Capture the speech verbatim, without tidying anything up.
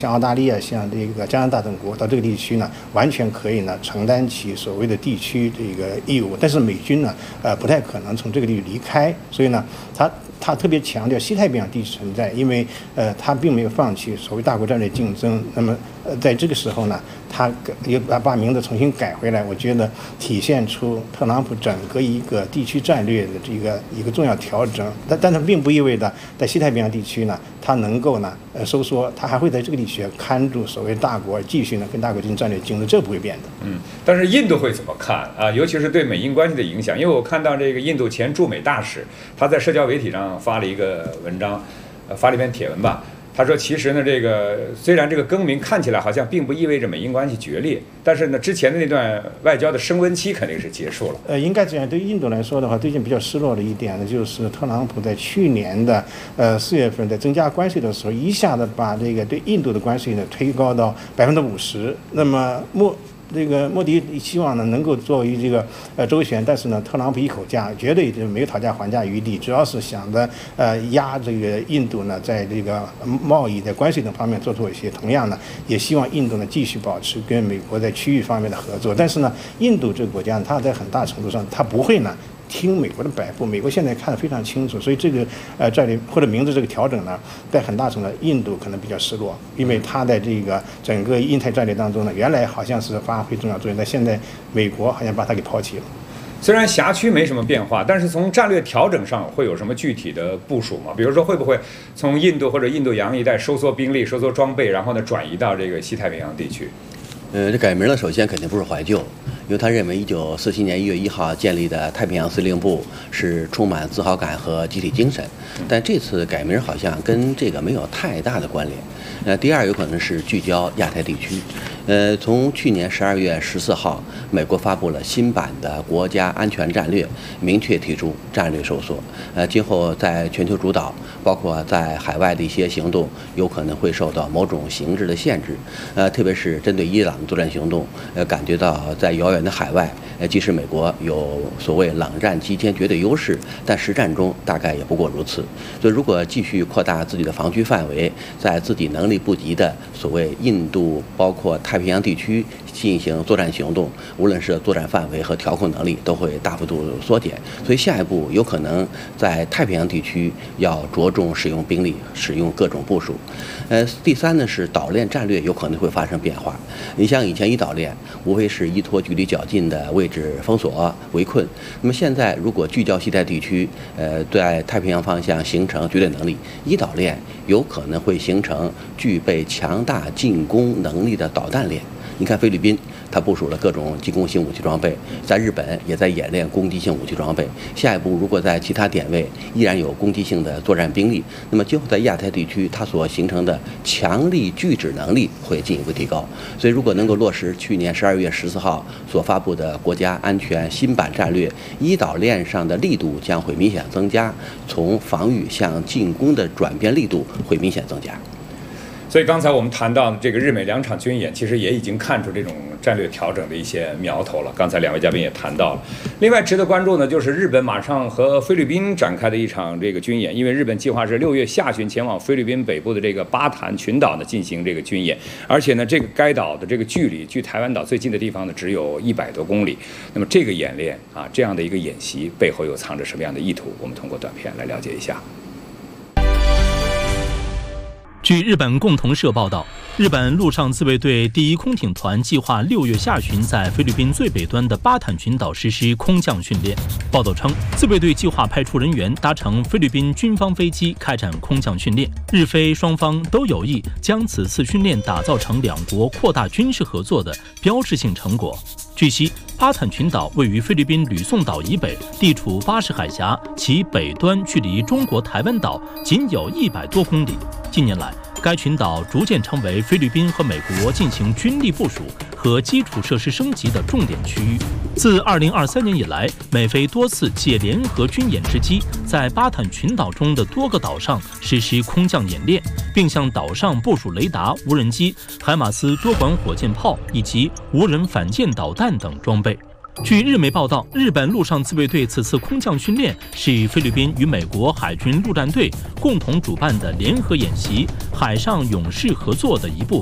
像澳大利亚、像这个加拿大等国到这个地区呢，完全可以呢承担起所谓的地区这个义务。但是美军呢，呃，不太可能从这个地区离开，所以呢，他他特别强调西太平洋地区存在，因为呃，他并没有放弃所谓大国战略竞争。那么呃，在这个时候呢，他也把把名字重新改回来，我觉得体现出特朗普整个一个地区战略的这个一个重要调整。但但它并不意味着在西太平洋地区呢，它能够呢呃收缩，它还会在这个地区看住所谓大国，继续呢跟大国进行战略竞争，这不会变的。 嗯，但是印度会怎么看啊？尤其是对美印关系的影响，因为我看到这个印度前驻美大使他在社交媒体上发了一个文章，呃，发了一篇帖文吧。他说：“其实呢，这个虽然这个更名看起来好像并不意味着美英关系决裂，但是呢，之前的那段外交的升温期肯定是结束了。 呃，应该这样。对印度来说的话，最近比较失落的一点呢，就是特朗普在去年的呃四月份在增加关税的时候，一下子把这个对印度的关税呢推高到百分之五十。那么莫。”这个莫迪希望呢能够作为这个呃周旋，但是呢，特朗普一口价，绝对就没有讨价还价余地，主要是想着呃压这个印度呢，在这个贸易、在关税等方面做出一些，同样呢，也希望印度呢继续保持跟美国在区域方面的合作。但是呢，印度这个国家呢，它在很大程度上，它不会呢。听美国的摆布，美国现在看得非常清楚，所以这个呃战略或者名字这个调整呢，在很大程度上印度可能比较失落，因为它在这个整个印太战略当中呢，原来好像是发挥重要作用，但现在美国好像把它给抛弃了。 虽然辖区没什么变化，但是从战略调整上会有什么具体的部署吗？比如说会不会从印度或者印度洋一带收缩兵力、收缩装备，然后呢转移到这个西太平洋地区？ 呃，这改名呢，首先肯定不是怀旧，因为他认为一九四七年一月一号建立的太平洋司令部是充满自豪感和集体精神，但这次改名好像跟这个没有太大的关联。呃，第二有可能是聚焦亚太地区。呃，从去年十二月十四号，美国发布了新版的国家安全战略，明确提出战略收缩。呃，今后在全球主导，包括在海外的一些行动，有可能会受到某种形式的限制。呃，特别是针对伊朗作战行动，呃，感觉到在遥远的海外，呃，即使美国有所谓冷战期间绝对优势，但实战中大概也不过如此。所以，如果继续扩大自己的防区范围，在自己能力不及的所谓印度，包括太平洋地区进行作战行动，无论是作战范围和调控能力都会大幅度缩减。所以下一步有可能在太平洋地区要着重使用兵力，使用各种部署。呃，第三呢是岛链战略有可能会发生变化。你像以前一岛链无非是依托距离较近的位置封锁围困，那么现在如果聚焦西太地区，呃，在太平洋方向形成绝对能力，一岛链有可能会形成具备强大进攻能力的导弹链。你看菲律宾，它部署了各种进攻性武器装备，在日本也在演练攻击性武器装备。下一步如果在其他点位依然有攻击性的作战兵力，那么今后在亚太地区它所形成的强力拒止能力会进一步提高。所以如果能够落实去年十二月十四号所发布的国家安全新版战略，一岛链上的力度将会明显增加，从防御向进攻的转变力度会明显增加。 所以刚才我们谈到的这个日美两场军演，其实也已经看出这种战略调整的一些苗头了。刚才两位嘉宾也谈到了。另外值得关注呢，就是日本马上和菲律宾展开的一场这个军演，因为日本计划是六月下旬前往菲律宾北部的这个巴坦群岛呢进行这个军演，而且呢，这个该岛的这个距离距台湾岛最近的地方呢只有一百多公里。那么这个演练啊，这样的一个演习背后又藏着什么样的意图？我们通过短片来了解一下。 据日本共同社报道，日本陆上自卫队第一空挺团计划六月下旬在菲律宾最北端的巴坦群岛实施空降训练。报道称，自卫队计划派出人员搭乘菲律宾军方飞机开展空降训练。日菲双方都有意将此次训练打造成两国扩大军事合作的标志性成果。据悉，巴坦群岛位于菲律宾吕宋岛以北，地处巴士海峡，其北端距离中国台湾岛仅有一百多公里。近年来，该群岛逐渐成为菲律宾和美国进行军力部署和基础设施升级的重点区域。自二零二三年以来，美菲多次借联合军演之机，在巴坦群岛中的多个岛上实施空降演练，并向岛上部署雷达、无人机、海马斯多管火箭炮以及无人反舰导弹等装备。 据日媒报道，日本陆上自卫队此次空降训练是菲律宾与美国海军陆战队共同主办的联合演习“海上勇士”合作的一部分。